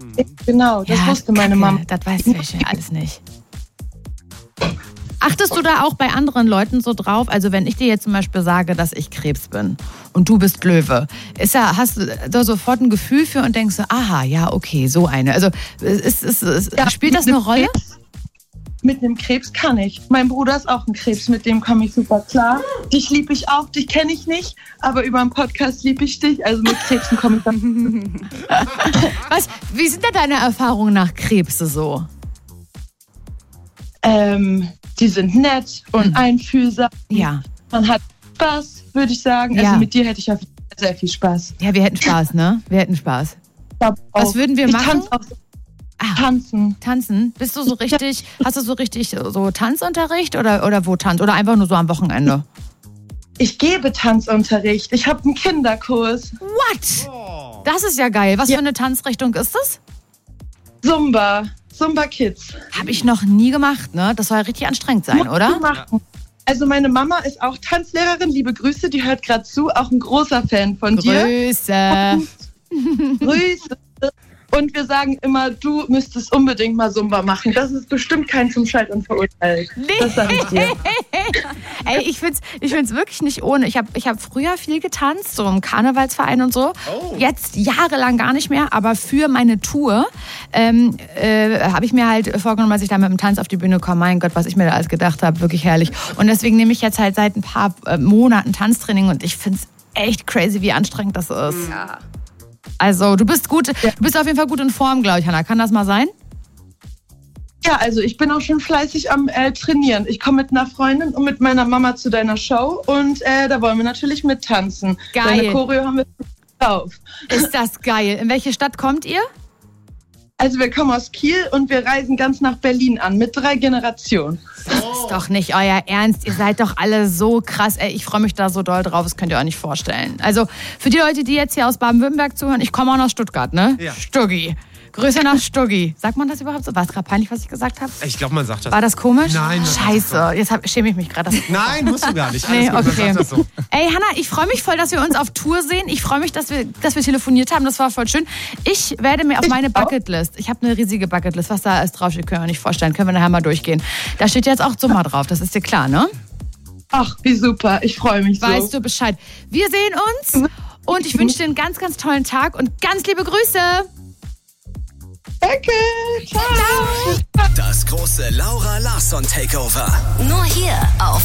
Genau, das wusste meine Mama. Das weiß ich ja alles nicht. Achtest du da auch bei anderen Leuten so drauf? Also wenn ich dir jetzt zum Beispiel sage, dass ich Krebs bin und du bist Löwe, hast du da sofort ein Gefühl für und denkst so, aha, ja, okay, so eine. Also spielt das eine Rolle? Mit einem Krebs kann ich. Mein Bruder ist auch ein Krebs, mit dem komme ich super klar. Dich liebe ich auch, dich kenne ich nicht, aber über einen Podcast liebe ich dich. Also mit Krebsen komme ich dann. Wie sind denn deine Erfahrungen nach Krebse so? Die sind nett und einfühlsam. Ja. Man hat Spaß, würde ich sagen. Ja. Also mit dir hätte ich auf jeden Fall sehr viel Spaß. Ja, wir hätten Spaß, ne? Wir hätten Spaß. Was würden wir machen? Tanzen. Tanzen? Bist du so richtig, hast du so richtig so Tanzunterricht oder wo Tanz? Oder einfach nur so am Wochenende? Ich gebe Tanzunterricht. Ich habe einen Kinderkurs. What? Das ist ja geil. Was für eine Tanzrichtung ist das? Zumba Kids. Habe ich noch nie gemacht, ne? Das soll ja richtig anstrengend sein, oder? Ja. Also meine Mama ist auch Tanzlehrerin. Liebe Grüße, die hört gerade zu. Auch ein großer Fan von dir. Grüße. Und wir sagen immer, du müsstest unbedingt mal Zumba machen. Das ist bestimmt kein zum Scheitern verurteilt. Nee. Das sage ich dir. Ey, ich find's wirklich nicht ohne. Ich hab früher viel getanzt, so im Karnevalsverein und so. Oh. Jetzt jahrelang gar nicht mehr, aber für meine Tour habe ich mir halt vorgenommen, dass ich da mit dem Tanz auf die Bühne komme. Mein Gott, was ich mir da alles gedacht habe, wirklich herrlich. Und deswegen nehme ich jetzt halt seit ein paar Monaten Tanztraining und ich find's echt crazy, wie anstrengend das ist. Ja. Also du bist gut, du bist auf jeden Fall gut in Form, glaube ich, Hannah. Kann das mal sein? Ja, also ich bin auch schon fleißig am Trainieren. Ich komme mit einer Freundin und mit meiner Mama zu deiner Show und da wollen wir natürlich mittanzen. Geil. Deine Choreo haben wir drauf. Ist das geil. In welche Stadt kommt ihr? Also wir kommen aus Kiel und wir reisen ganz nach Berlin an mit 3 Generationen. Das ist doch nicht euer Ernst. Ihr seid doch alle so krass. Ey, ich freue mich da so doll drauf. Das könnt ihr euch nicht vorstellen. Also für die Leute, die jetzt hier aus Baden-Württemberg zuhören, ich komme auch aus Stuttgart, ne? Ja. Stuggi. Grüße nach Stuggi. Sagt man das überhaupt so? War es gerade peinlich, was ich gesagt habe? Ich glaube, man sagt das. War das komisch? Nein. Scheiße. Jetzt schäme ich mich gerade. Nein, musst du gar nicht. Nee, Alles gut, okay. man sagt das so. Ey, Hannah, ich freue mich voll, dass wir uns auf Tour sehen. Ich freue mich, dass wir telefoniert haben. Das war voll schön. Ich werde mir auf meine Bucketlist, ich habe eine riesige Bucketlist, was da alles draufsteht, können wir nicht vorstellen. Können wir nachher mal durchgehen. Da steht jetzt auch Zumba drauf. Das ist dir klar, ne? Ach, wie super. Ich freue mich so. Weißt du Bescheid. Wir sehen uns und ich wünsche dir einen ganz, ganz tollen Tag und ganz liebe Grüße. Danke. Ciao. Das große Laura Larsson Takeover. Nur hier auf